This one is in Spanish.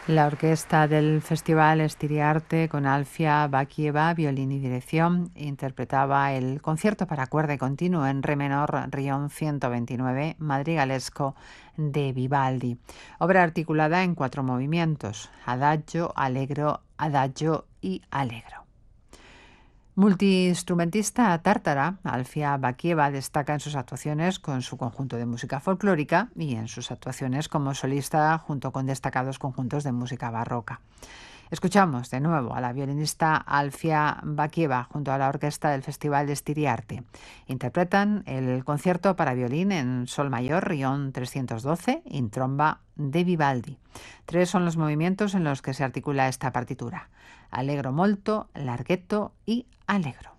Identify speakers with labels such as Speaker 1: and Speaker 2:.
Speaker 1: La orquesta del Festival Estiriarte con Alfia Bakieva, violín y dirección, interpretaba el concierto para cuerda y continuo en re menor, Rion 129, madrigalesco de Vivaldi, obra articulada en 4 movimientos: adagio, adagio y allegro. Multiinstrumentista tártara, Alfia Bakieva destaca en sus actuaciones con su conjunto de música folclórica y en sus actuaciones como solista junto con destacados conjuntos de música barroca. Escuchamos de nuevo a la violinista Alfia Bakieva junto a la orquesta del Festival de Estiriarte. Interpretan el concierto para violín en sol mayor, Rion 312, in tromba de Vivaldi. 3 son los movimientos en los que se articula esta partitura: allegro molto, larghetto y allegro.